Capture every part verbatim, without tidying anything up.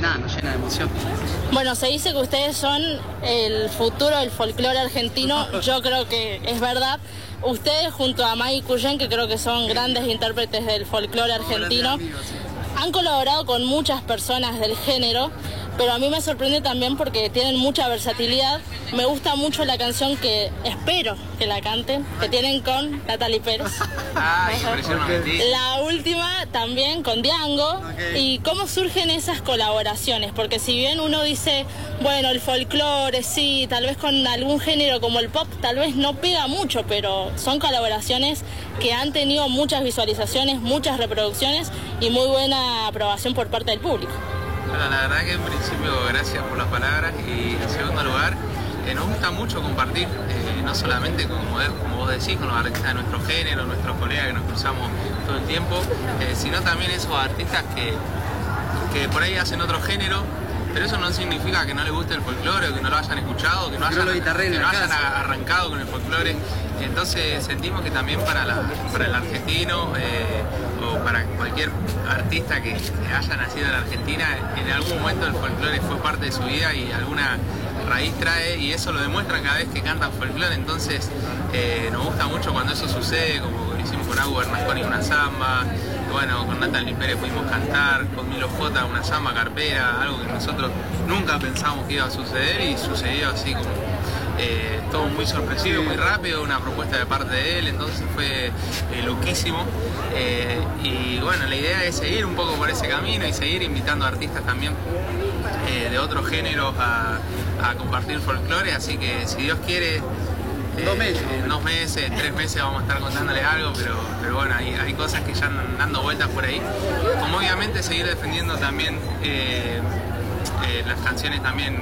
nada, nos llena de emoción. Bueno, se dice que ustedes son el futuro del folclore argentino, yo creo que es verdad. Ustedes junto a Maggie Cuyen, que creo que son grandes intérpretes del folclore argentino, han colaborado con muchas personas del género, pero a mí me sorprende también porque tienen mucha versatilidad. Me gusta mucho la canción que espero que la canten, que tienen con Natalie Pérez. Ay, impresionante. La última también con Diango. Okay. ¿Y cómo surgen esas colaboraciones? Porque si bien uno dice, bueno, el folclore, sí, tal vez con algún género como el pop, tal vez no pega mucho, pero son colaboraciones que han tenido muchas visualizaciones, muchas reproducciones y muy buena aprobación por parte del público. Bueno, la verdad que en principio gracias por las palabras y en segundo lugar eh, nos gusta mucho compartir eh, no solamente como, como vos decís con los artistas de nuestro género, nuestros colegas que nos cruzamos todo el tiempo, eh, sino también esos artistas que, que por ahí hacen otro género, pero eso no significa que no les guste el folclore o que no lo hayan escuchado, que no hayan, que no hayan arrancado con el folclore. Entonces sentimos que también para, la, para el argentino eh, o para cualquier artista que, que haya nacido en Argentina, en algún momento el folclore fue parte de su vida y alguna raíz trae, y eso lo demuestran cada vez que cantan folclore. Entonces eh, nos gusta mucho cuando eso sucede, como lo hicimos con Agu Bernasconi una samba, bueno, con Natalie Pérez pudimos cantar, con Milo J una samba carpera, algo que nosotros nunca pensamos que iba a suceder y sucedió así como eh, todo muy sorpresivo, muy rápido, una propuesta de parte de él, entonces fue eh, loquísimo. Eh, y bueno, la idea es seguir un poco por ese camino y seguir invitando a artistas también eh, de otros géneros a, a compartir folclore, así que si Dios quiere, eh, dos meses, en dos meses, tres meses vamos a estar contándoles algo, pero, pero bueno, hay, hay cosas que ya andan dando vueltas por ahí, como obviamente seguir defendiendo también eh, eh, las canciones también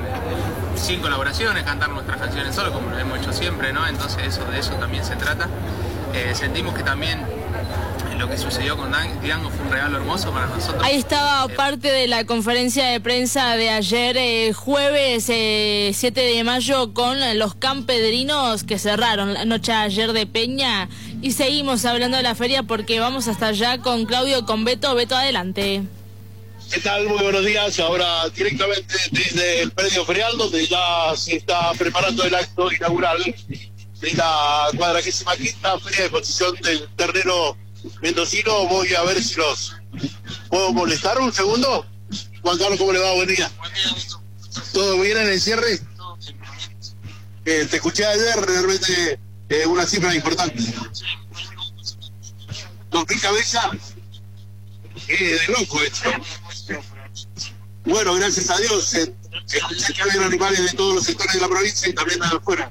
sin colaboraciones, cantar nuestras canciones solo como lo hemos hecho siempre, ¿no? Entonces eso, de eso también se trata. Eh, sentimos que también lo que sucedió con Diango fue un regalo hermoso para nosotros. Ahí estaba eh, parte de la conferencia de prensa de ayer, eh, jueves eh, siete de mayo, con los campedrinos que cerraron la noche ayer de Peña. Y seguimos hablando de la feria porque vamos hasta allá con Claudio, con Beto. Beto, adelante. ¿Qué tal? Muy buenos días. Ahora directamente desde el predio ferial, donde ya se está preparando el acto inaugural de la cuadragésima quinta Feria de Exposición del Ternero Mendocino. Voy a ver si los puedo molestar un segundo. Juan Carlos, ¿cómo le va? Buen día. Buen día, Beto. ¿Todo bien en el cierre? Todo bien. Eh, te escuché ayer, realmente eh, una cifra importante. Sí, ¿Dos mil cabezas? Eh, de loco esto. Bueno, gracias a Dios. Eh, escuché que había animales de todos los sectores de la provincia y también de afuera.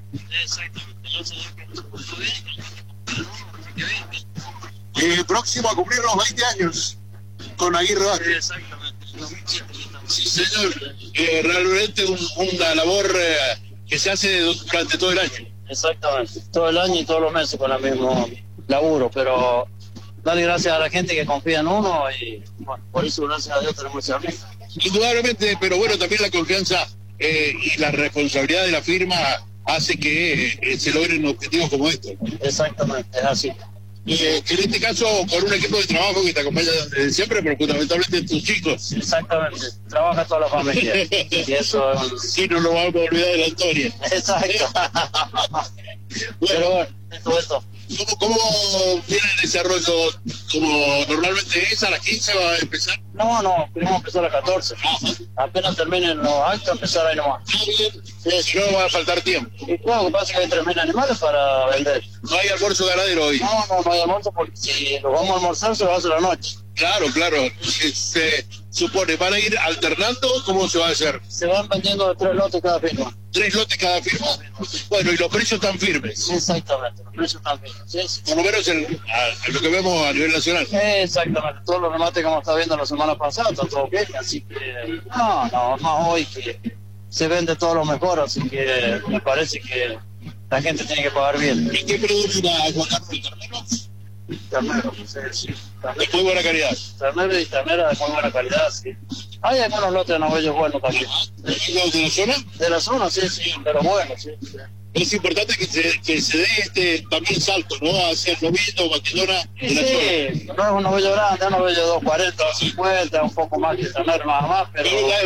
Eh, próximo a cumplir los veinte años con Aguirre Vázquez. Exactamente. Sí, señor. Eh, realmente un, una labor eh, que se hace durante todo el año. Exactamente. Todo el año y todos los meses con el mismo laburo, pero darle gracias a la gente que confía en uno y bueno, por eso gracias a Dios tenemos ese amigo. Indudablemente, pero bueno, también la confianza eh, y la responsabilidad de la firma hace que eh, se logren objetivos como estos. Exactamente, es así. Y eh, en este caso, con un equipo de trabajo que te acompaña desde siempre, pero fundamentalmente tus chicos. Exactamente, trabaja toda la familia. Y eso es un... Sí, no lo vamos a olvidar de la historia. Exacto. Pero bueno, esto, esto. ¿Cómo, ¿Cómo tiene el desarrollo? Como normalmente es, a las quince va a empezar. No, no, queremos empezar a las catorce. Ajá. Apenas terminen los actos, empezar ahí nomás. Ah, bien. Sí, si no va a faltar tiempo. Y claro, lo que pasa es que hay tres mil animales para vender. No hay almuerzo ganadero hoy. No, no, no hay almuerzo porque si los vamos a almorzar se va a hacer la noche. Claro, claro. Se supone, ¿van a ir alternando? ¿Cómo se va a hacer? Se van vendiendo de tres lotes cada firma. ¿Tres lotes cada firma? Bueno, y los precios están firmes. Exactamente, los precios también. Sí, sí. Por lo menos en, a, en lo que vemos a nivel nacional. Exactamente, todos los remates que hemos estado viendo la semana pasada, está todo bien, así que no, no, más hoy que se vende todo lo mejor, así que me parece que la gente tiene que pagar bien. ¿Y qué predomina, Juan Carlos, el ternero? Ternero, sí, sí. De muy buena calidad. Ternero y ternera de muy buena calidad, sí. Hay algunos lotes de novellos buenos también. ¿De la zona? De la zona, sí, sí, pero bueno, sí. sí. Es importante que se, que se dé este también salto, ¿no? Hacia el novillo, vaquillona de la Sí, zona. no es un novello grande, es un novello de dos cuarenta, dos cincuenta, un poco más que ternero nada más, pero...